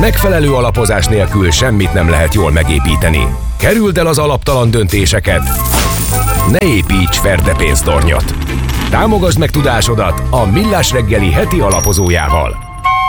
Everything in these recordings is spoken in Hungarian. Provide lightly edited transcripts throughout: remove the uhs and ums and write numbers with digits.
Megfelelő alapozás nélkül semmit nem lehet jól megépíteni. Kerüld el az alaptalan döntéseket. Ne építs ferde pénztornyot. Támogasd meg tudásodat a Millás reggeli heti alapozójával.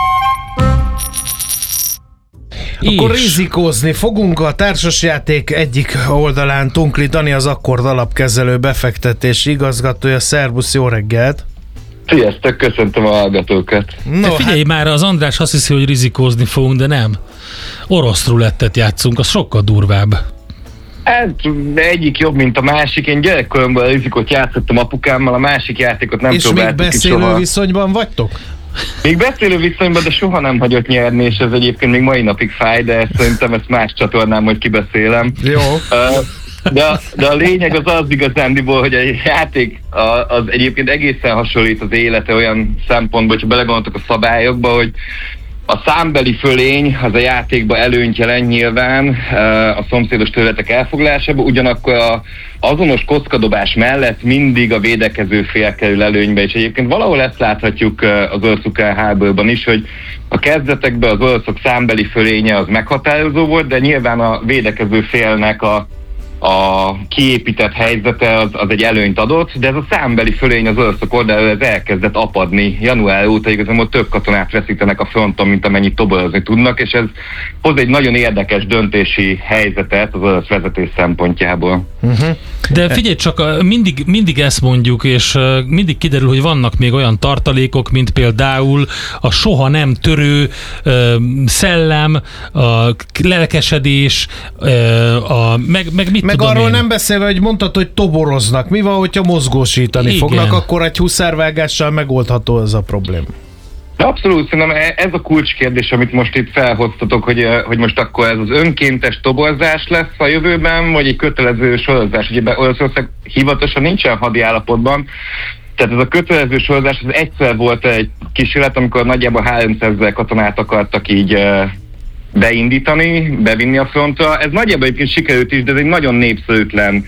Akkor rizikózni fogunk. A társasjáték egyik oldalán Tunkli Dani, az Akkord alapkezelő befektetési igazgatója. Szervusz, jó reggelt! Sziasztok, köszöntöm a hallgatókat! No, figyelj, már az András azt hiszi, hogy rizikózni fogunk, de nem. Orosz rulettet játszunk, az sokkal durvább. Hát egyik jobb, mint a másik. Én gyerekkoromban a rizikót játszottam apukámmal, a másik játékot nem próbáltuk. És még beszélő viszonyban vagytok? Még beszélő viszonyban, de soha nem hagyott nyerni, és ez egyébként még mai napig fáj, de szerintem ezt más csatornám, hogy kibeszélem. Jó. De a lényeg az igazándiból, hogy a játék az egyébként egészen hasonlít az élete olyan szempontból, hogyha belegondoltok a szabályokba, hogy a számbeli fölény az a játékban előnyt jelent nyilván a szomszédos területek elfoglalásában, ugyanakkor az azonos kockadobás mellett mindig a védekező fél kerül előnybe, és egyébként valahol ezt láthatjuk az orosz-ukrán háborúban is, hogy a kezdetekben az oroszok számbeli fölénye az meghatározó volt, de nyilván a védekező félnek a kiépített helyzete az egy előnyt adott, de ez a számbeli fölény az oroszok oldalról ez elkezdett apadni. Január óta igazából több katonát veszítenek a fronton, mint amennyit toborozni tudnak, és ez hoz egy nagyon érdekes döntési helyzetet az orosz vezetés szempontjából. De figyelj csak, mindig ezt mondjuk, és mindig kiderül, hogy vannak még olyan tartalékok, mint például a soha nem törő szellem, a lelkesedés, meg arról nem beszélve, hogy mondtad, hogy toboroznak. Mi van, hogyha mozgósítani fognak, akkor egy huszárvágással megoldható ez a probléma. Abszolút, szerintem ez a kulcskérdés, amit most itt felhoztatok, hogy most akkor ez az önkéntes toborzás lesz a jövőben, vagy egy kötelező sorozás. Ugye Oroszország hivatalosan nincsen hadi állapotban, tehát ez a kötelező sorozás, ez egyszer volt egy kísérlet, amikor nagyjából 300 000 katonát akartak így beindítani, bevinni a frontra. Ez nagyjából egyébként sikerült is, de ez egy nagyon népszerűtlen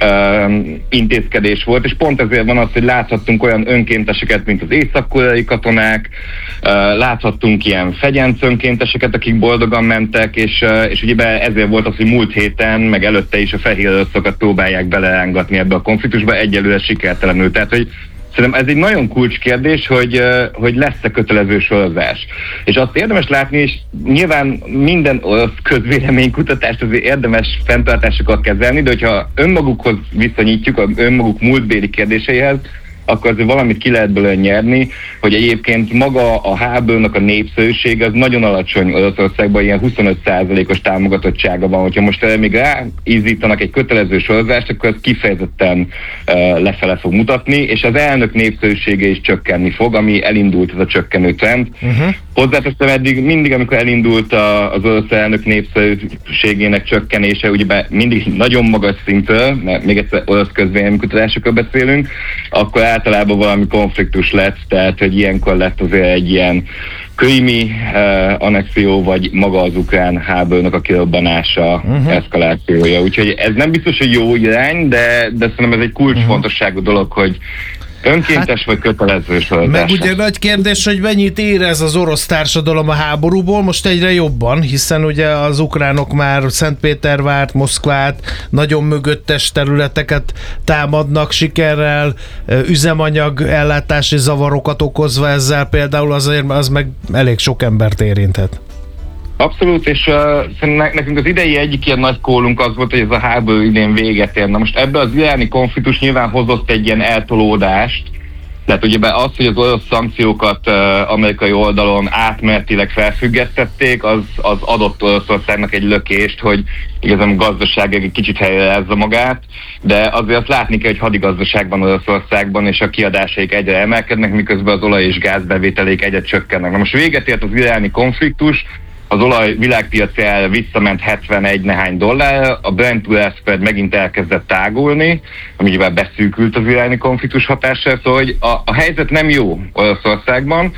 intézkedés volt, és pont ezért van az, hogy láthattunk olyan önkénteseket, mint az észak-koreai katonák, láthattunk ilyen fegyenc önkénteseket, akik boldogan mentek, és ugye ezért volt az, hogy múlt héten, meg előtte is a fehér oroszokat próbálják belerángatni ebbe a konfliktusba, egyelőre sikertelenül. Tehát, hogy szerintem ez egy nagyon kulcskérdés, hogy lesz-e kötelező sorozás. És azt érdemes látni, és nyilván minden orosz közvéleménykutatást azért érdemes fenntartásokat kezelni, de hogyha önmagukhoz viszonyítjuk, önmaguk múltbéli kérdéseihez, akkor azért valamit ki lehet belőle nyerni, hogy egyébként maga a háborúnak a népszerűsége az nagyon alacsony Oroszországban, ilyen 25%-os támogatottsága van. Hogyha most erre még ráízítanak egy kötelező sorozást, akkor ez kifejezetten lefele fog mutatni, és az elnök népszerűsége is csökkenni fog, ami elindult ez a csökkenő trend. Hozzáteszem, eddig mindig, amikor elindult az orosz elnök népszerűségének csökkenése, ugye mindig nagyon magas szintről, mert még egyszer orosz közvéleménykutatásokról beszélünk, akkor általában valami konfliktus lett, tehát hogy ilyenkor lett azért egy ilyen krími annexió, vagy maga az ukrán háborúnak a kirobbanása, eszkalációja. Úgyhogy ez nem biztos, hogy jó irány, de szerintem ez egy kulcsfontosságú dolog, hogy önkéntes vagy kötelező sorozás. Meg ugye nagy kérdés, hogy mennyit érez az orosz társadalom a háborúból, most egyre jobban, hiszen ugye az ukránok már Szentpétervárt, Moszkvát, nagyon mögöttes területeket támadnak sikerrel, üzemanyag ellátási zavarokat okozva ezzel például, azért az meg elég sok embert érinthet. Abszolút, és szerintem nekünk az idei egyik ilyen nagy kólunk az volt, hogy ez a háború idén véget ér. Na most ebben az iráni konfliktus nyilván hozott egy ilyen eltolódást, tehát ugye az, hogy az orosz szankciókat amerikai oldalon átmenetileg felfüggesztették, az adott Oroszországnak egy lökést, hogy igazán a gazdaság egy kicsit helyreázza magát, de azért azt látni kell, hogy hadigazdaság van Oroszországban, és a kiadásaik egyre emelkednek, miközben az olaj- és gázbevételék egyre csökkennek. Na most véget ért az iráni konfliktus, az olaj világpiaci ára visszament 71 nehány dollárra, a Brent spread megint elkezdett tágulni, amivel beszűkült az iráni konfliktus hatására, szóval hogy a helyzet nem jó Oroszországban,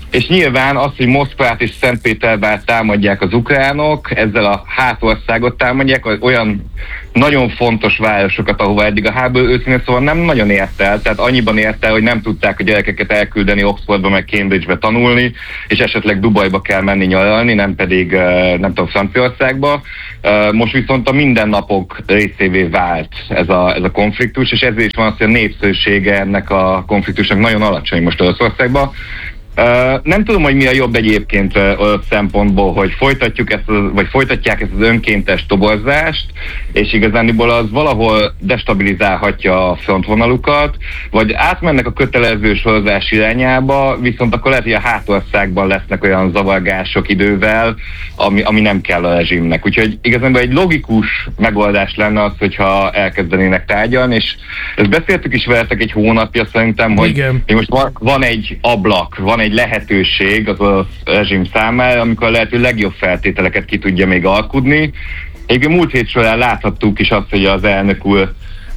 és nyilván az, hogy Moszkvát és Szentpétervárt támadják az ukránok, ezzel a hátországot támadják, olyan nagyon fontos városokat, ahova eddig a háború őszintén szóval nem nagyon ért el, tehát annyiban ért el, hogy nem tudták a gyerekeket elküldeni Oxfordba meg Cambridge-be tanulni, és esetleg Dubajba kell menni nyaralni, nem pedig nem tudom, Franciaországba. Most viszont a mindennapok részévé vált ez a konfliktus, és ezért is van az, hogy a népszerűsége ennek a konfliktusnak nagyon alacsony most Oroszországban. Nem tudom, hogy mi a jobb egyébként a szempontból, hogy folytatják ezt az önkéntes toborzást, és igazániból az valahol destabilizálhatja a frontvonalukat, vagy átmennek a kötelező sorozás irányába, viszont akkor lehet, hogy a hátországban lesznek olyan zavargások idővel, ami nem kell a rezsimnek. Úgyhogy igazából egy logikus megoldás lenne az, hogyha elkezdenének tárgyalni, és ezt beszéltük is veletek egy hónapja szerintem, hogy most van egy ablak, van egy lehetőség az a rezsim számára, amikor a lehető legjobb feltételeket ki tudja még alkudni. Egyébként múlt hét során láthattuk is azt, hogy az elnök úr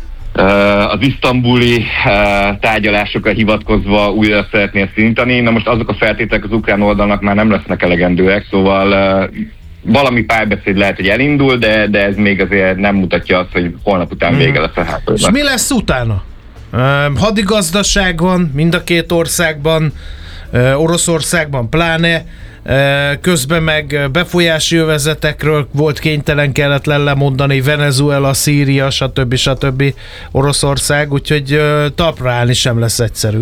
az isztambuli tárgyalásokra hivatkozva újra szeretné szintani. Na most azok a feltételek az ukrán oldalnak már nem lesznek elegendőek, szóval valami párbeszéd lehet, hogy elindul, de ez még azért nem mutatja azt, hogy holnap után vége lesz a háborúnak. És mi lesz utána? Hadigazdaság van mind a két országban, Oroszországban pláne, közben meg befolyási övezetekről volt kelletlen lemondani, Venezuela, Szíria, stb. Oroszország, úgyhogy talpra állni sem lesz egyszerű.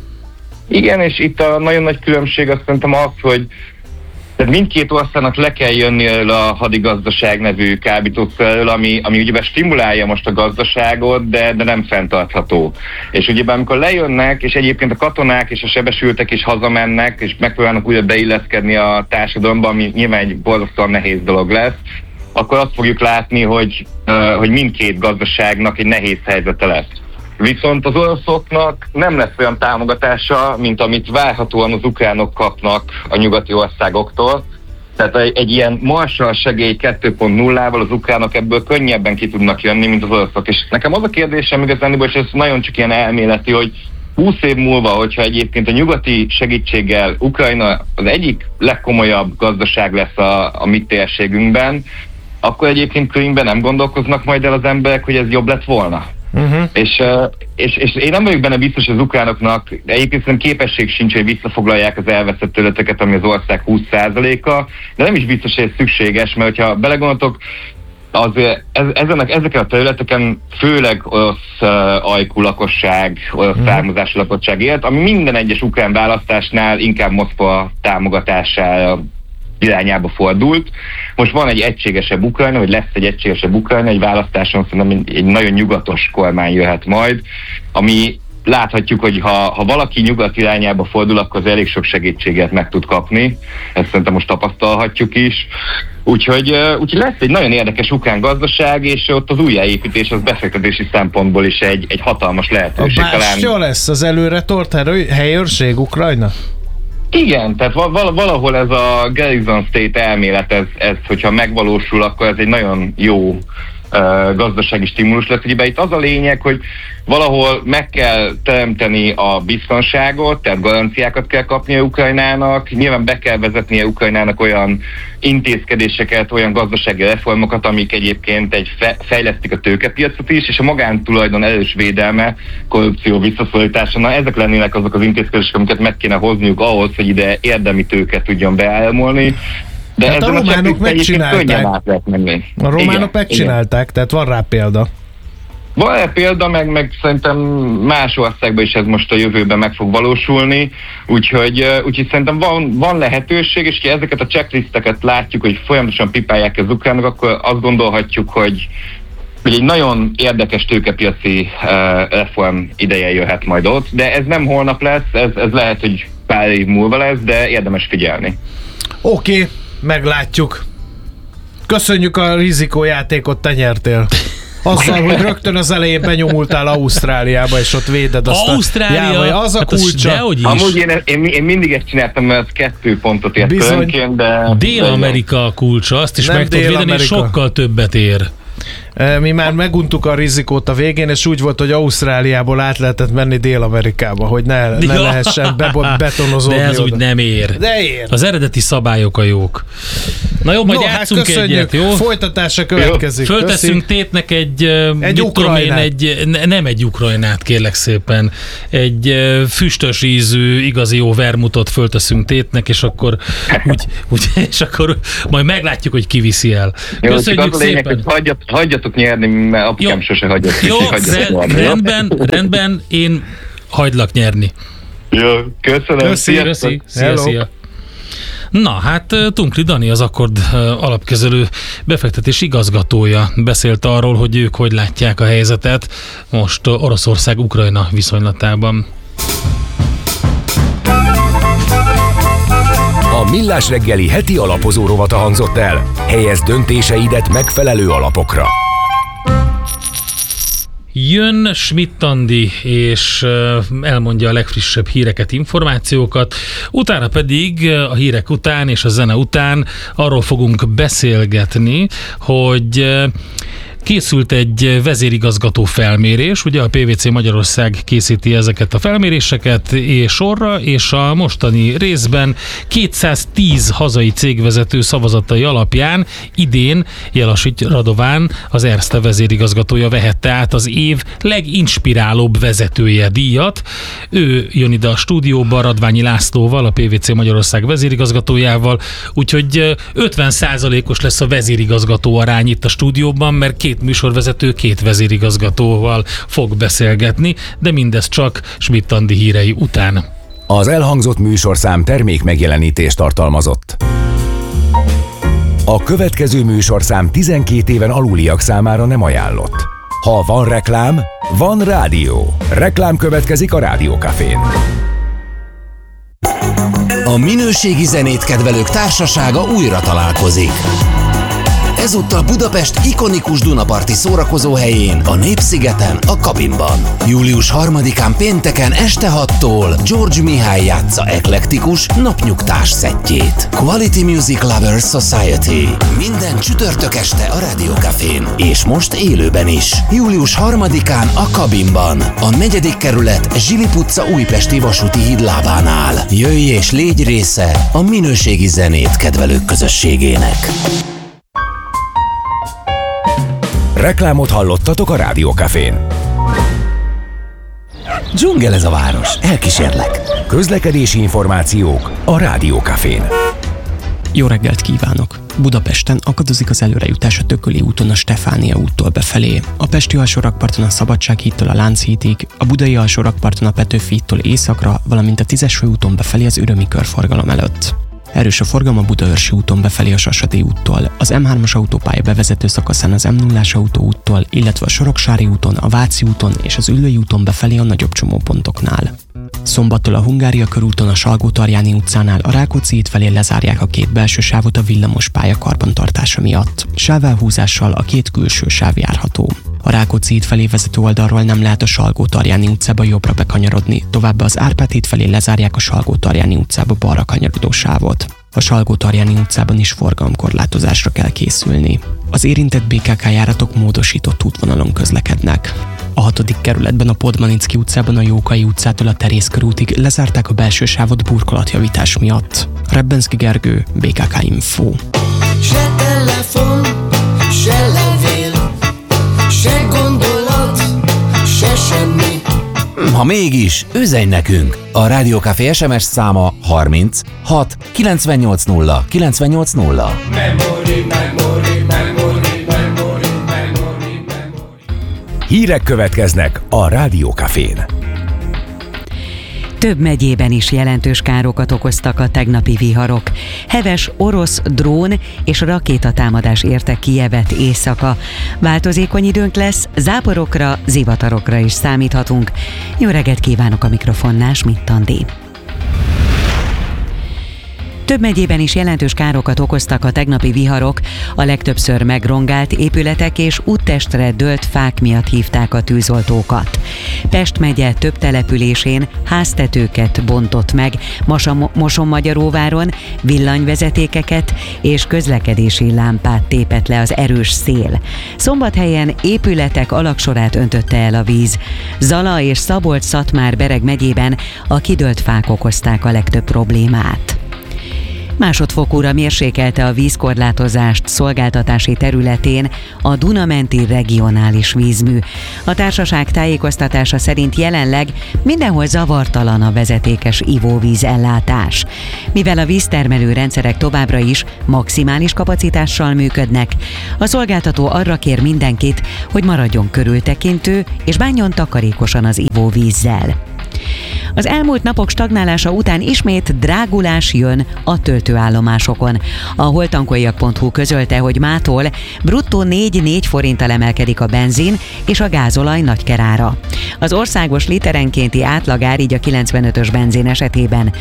Igen, és itt a nagyon nagy különbség azt szerintem az, hogy tehát mindkét országnak le kell jönni a hadigazdaság nevű kábítószerről, ami ugye stimulálja most a gazdaságot, de nem fenntartható. És ugye amikor lejönnek, és egyébként a katonák és a sebesültek is hazamennek, és megpróbálnak újra beilleszkedni a társadalomba, ami nyilván egy borzasztóan nehéz dolog lesz, akkor azt fogjuk látni, hogy mindkét gazdaságnak egy nehéz helyzete lesz. Viszont az oroszoknak nem lesz olyan támogatása, mint amit várhatóan az ukránok kapnak a nyugati országoktól. Tehát egy ilyen Marshall segély 2.0-val az ukránok ebből könnyebben ki tudnak jönni, mint az oroszok. És nekem az a kérdésem igazán, és ez nagyon csak ilyen elméleti, hogy 20 év múlva, hogyha egyébként a nyugati segítséggel Ukrajna az egyik legkomolyabb gazdaság lesz a mi térségünkben, akkor egyébként könyvben nem gondolkoznak majd el az emberek, hogy ez jobb lett volna. És én nem vagyok benne biztos, hogy az ukránoknak egyébként szerintem képesség sincs, hogy visszafoglalják az elveszett területeket, ami az ország 20%-a, de nem is biztos, hogy ez szükséges, mert hogyha belegondoltok, ezeken a területeken főleg orosz ajkú lakosság, orosz származású lakosság élt, ami minden egyes ukrán választásnál inkább Moszkva támogatására irányába fordult. Most van egy egységesebb Ukrajna, vagy lesz egy egységesebb Ukrajna, egy választáson szerintem egy nagyon nyugatos kormány jöhet majd, ami láthatjuk, hogy ha valaki nyugat irányába fordul, akkor az elég sok segítséget meg tud kapni. Ezt szerintem most tapasztalhatjuk is. Úgyhogy lesz egy nagyon érdekes ukrán gazdaság, és ott az újjáépítés az befektetési szempontból is egy hatalmas lehetőség. A bástya lesz az előre tort helyőrség Ukrajna? Igen, tehát valahol ez a Garrison State elmélet, ez hogyha megvalósul, akkor ez egy nagyon jó gazdasági stimulus lesz. Ugye itt az a lényeg, hogy valahol meg kell teremteni a biztonságot, tehát garanciákat kell kapnia Ukrajnának, nyilván be kell vezetnie Ukrajnának olyan intézkedéseket, olyan gazdasági reformokat, amik egyébként fejlesztik a tőkepiacot is, és a magántulajdon erős védelme, korrupció visszaszorítása, na ezek lennének azok az intézkedések, amiket meg kéne hozniuk ahhoz, hogy ide érdemi tőke tudjon beáramolni. De hát a románok megcsinálták. A románok megcsinálták, tehát van rá példa. Van rá példa, meg szerintem más országban is ez most a jövőben meg fog valósulni, úgyhogy szerintem van lehetőség, és ha ezeket a checklisteket látjuk, hogy folyamatosan pipálják az ukránok, akkor azt gondolhatjuk, hogy egy nagyon érdekes tőkepiaci reform ideje jöhet majd ott, de ez nem holnap lesz, ez lehet, hogy pár év múlva lesz, de érdemes figyelni. Oké. Meglátjuk. Köszönjük a rizikójátékot, te nyertél. Azzal, hogy rögtön az elején benyomultál Ausztráliába, és ott véded azt Ausztrália, az a kulcsa. Amúgy én mindig ezt csináltam, mert az 2 pontot ért különként, de... Dél-Amerika a kulcsa, azt is meg tudod védeni, és sokkal többet ér. Mi már meguntuk a rizikót a végén, és úgy volt, hogy Ausztráliából át lehetett menni Dél-Amerikába, hogy ne lehessen betonozódni. De ez oda. úgy nem ér. De ér. Az eredeti szabályok a jók. Na jó, majd játszunk egyet, jó? Folytatása következik. Fölteszünk Tétnek nem egy Ukrajnát, kérlek szépen. Egy füstös ízű, igazi jó vermutot fölteszünk Tétnek, és akkor és akkor majd meglátjuk, hogy ki viszi el. Jó, Köszönjük az a lényeg, szépen. hogy hagyjatok nyerni, mert apukám sose hagyott. Jó, rendben, én hagylak nyerni. Jó, köszönöm. Szia. Na, hát Tunkli Dani, az Akkord alapkezelő befektetés igazgatója beszélt arról, hogy ők hogy látják a helyzetet most Oroszország-Ukrajna viszonylatában. A Millás reggeli heti alapozó rovata hangzott el. Helyezd döntéseidet megfelelő alapokra. Jön Schmidt Andi, és elmondja a legfrissebb híreket, információkat, utána pedig a hírek után és a zene után arról fogunk beszélgetni, hogy készült egy vezérigazgató felmérés, ugye a PwC Magyarország készíti ezeket a felméréseket sorra, és a mostani részben 210 hazai cégvezető szavazatai alapján idén Jelasich Radován, az Erste vezérigazgatója vehette át az év leginspirálóbb vezetője díjat. Ő jön ide a stúdióba Radványi Lászlóval, a PwC Magyarország vezérigazgatójával, úgyhogy 50%-os lesz a vezérigazgató arány itt a stúdióban, mert két műsorvezető, két vezérigazgatóval fog beszélgetni, de mindez csak Schmidt Andi hírei után. Az elhangzott műsorszám termék megjelenítést tartalmazott. A következő műsorszám 12 éven aluliak számára nem ajánlott. Ha van reklám, van rádió. Reklám következik a Rádiókafén. A minőségi zenét kedvelők társasága újra találkozik. Ezúttal Budapest ikonikus dunaparti szórakozóhelyén, a Népszigeten, a Kabinban. Július 3-án pénteken este 6-tól George Mihály játsza eklektikus, napnyugtás szettjét. Quality Music Lovers Society. Minden csütörtök este a Rádiókafén. És most élőben is. Július 3-án a Kabinban. A 4. kerület Zsilip utca újpesti vasúti híd lábánál. Jöjj és légy része a minőségi zenét kedvelők közösségének. Reklámot hallottatok a Rádiókafén. Dzsungel ez a város, elkísérlek. Közlekedési információk a Rádiókafén. Jó reggelt kívánok! Budapesten akadozik az előrejutás a Tököli úton a Stefánia úttól befelé, a pesti alsórakparton a Szabadsághídtól a Lánchídig, a budai alsórakparton a Petőfi hídtól északra, valamint a 10-es főúton befelé az Ürömi körforgalom előtt. Erős a forgalom a Budaörsi úton befelé a Sasadi úttól, az M3-as autópálya bevezető szakaszán az M0-as autóúttól, illetve a Soroksári úton, a Váci úton és az Üllői úton befelé a nagyobb csomópontoknál. Szombattól a Hungária körúton a Salgó-Tarjáni utcánál a Rákóczi híd felé lezárják a két belső sávot a villamospálya karbantartása miatt. Sávelhúzással a két külső sáv járható. A Rákóczi híd felé vezető oldalról nem lehet a Salgó-Tarjáni utcába jobbra bekanyarodni, továbbá az Árpád híd felé lezárják a Salgó-Tarjáni utcába balra kanyarodó sávot. A Salgó-Tarjáni utcában is forgalomkorlátozásra kell készülni. Az érintett BKK járatok módosított útvonalon közlekednek. A 6. kerületben a Podmanicki utcában a Jókai utcától a Terész körútig lezárták a belső sávot burkolatjavítás miatt. Rebbenszki Gergő, BKK Info. Se telefon, se levél, se gondolat, se semmi. Ha mégis, üzenj nekünk! A Rádiókafé SMS száma 30 6 980 980. Hírek következnek a Rádiókafén. Több megyében is jelentős károkat okoztak a tegnapi viharok. Heves orosz drón és rakétatámadás érte Kijevet éjszaka. Változékony időnk lesz, záporokra, zivatarokra is számíthatunk. Jó reggelt kívánok, a mikrofonnál Schmidt Andi. Több megyében is jelentős károkat okoztak a tegnapi viharok, a legtöbbször megrongált épületek és úttestre dőlt fák miatt hívták a tűzoltókat. Pest megye több településén háztetőket bontott meg, Mosonmagyaróváron villanyvezetékeket és közlekedési lámpát tépett le az erős szél. Szombathelyen épületek alagsorát öntötte el a víz. Zala és Szabolcs-Szatmár-Bereg megyében a kidőlt fák okozták a legtöbb problémát. Másodfokúra mérsékelte a vízkorlátozást szolgáltatási területén a Duna-menti regionális vízmű. A társaság tájékoztatása szerint jelenleg mindenhol zavartalan a vezetékes ivóvíz ellátás. Mivel a víztermelő rendszerek továbbra is maximális kapacitással működnek, a szolgáltató arra kér mindenkit, hogy maradjon körültekintő és bánjon takarékosan az ivóvízzel. Az elmúlt napok stagnálása után ismét drágulás jön a töltőállomásokon. A holtankoljak.hu közölte, hogy mától bruttó 4 forinttal emelkedik a benzin és a gázolaj nagykerára. Az országos literenkénti átlagár így a 95-ös benzin esetében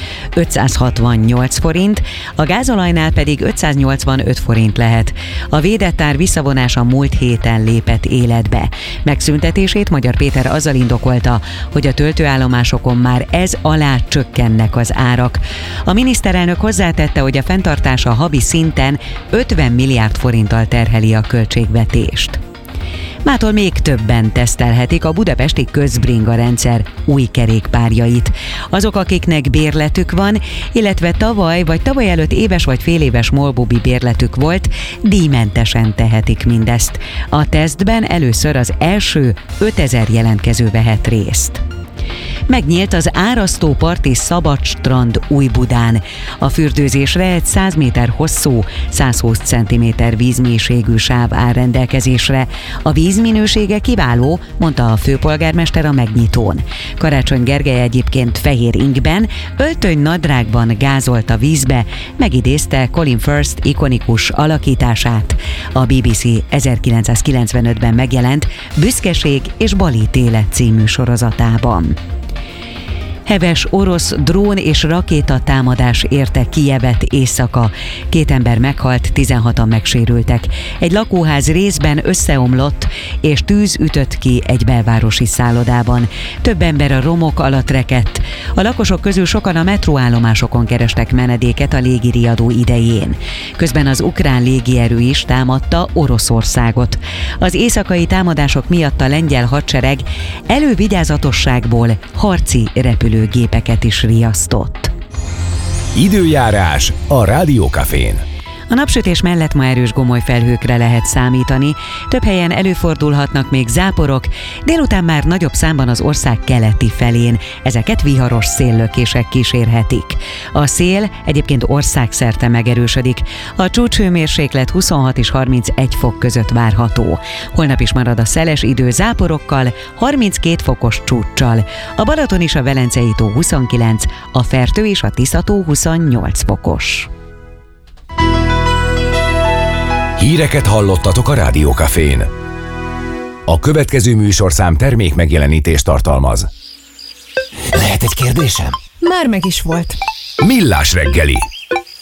568 forint, a gázolajnál pedig 585 forint lehet. A védett ár visszavonása múlt héten lépett életbe. Megszüntetését Magyar Péter azzal indokolta, hogy a töltőállomásokon már ez alá csökkennek az árak. A miniszterelnök hozzátette, hogy a fenntartása havi szinten 50 milliárd forinttal terheli a költségvetést. Mától még többen tesztelhetik a budapesti közbringa rendszer új kerékpárjait. Azok, akiknek bérletük van, illetve tavaly vagy tavaly előtt éves vagy féléves molbubi bérletük volt, díjmentesen tehetik mindezt. A tesztben először az első 5000 jelentkező vehet részt. Megnyílt az árasztóparti Szabadstrand Újbudán. A fürdőzésre egy 100 méter hosszú, 120 cm vízmélységű sáv áll rendelkezésre. A vízminősége kiváló, mondta a főpolgármester a megnyitón. Karácsony Gergely egyébként fehér ingben, öltönynadrágban gázolt a vízbe, megidézte Colin Firth ikonikus alakítását. A BBC 1995-ben megjelent Büszkeség és Balét élet című sorozatában. Heves orosz drón és rakéta támadás érte Kijevet éjszaka. 2 ember meghalt, 16-an megsérültek. Egy lakóház részben összeomlott, és tűz ütött ki egy belvárosi szállodában. Több ember a romok alatt rekedt. A lakosok közül sokan a metróállomásokon kerestek menedéket a légiriadó idején. Közben az ukrán légierő is támadta Oroszországot. Az éjszakai támadások miatt a lengyel hadsereg elővigyázatosságból harci repülőgépeket is riasztott. Időjárás a Rádiókafén. A napsütés mellett ma erős gomolyfelhőkre lehet számítani, több helyen előfordulhatnak még záporok, délután már nagyobb számban az ország keleti felén, ezeket viharos széllökések kísérhetik. A szél egyébként országszerte megerősödik, a csúcshőmérséklet 26 és 31 fok között várható. Holnap is marad a szeles idő záporokkal, 32 fokos csúccsal. A Balaton és a Velencei tó 29, a Fertő és a Tisza tó 28 fokos. Híreket hallottatok a Rádiókafén. A következő műsorszám termék megjelenítést tartalmaz. Lehet egy kérdésem? Már meg is volt. Millás reggeli.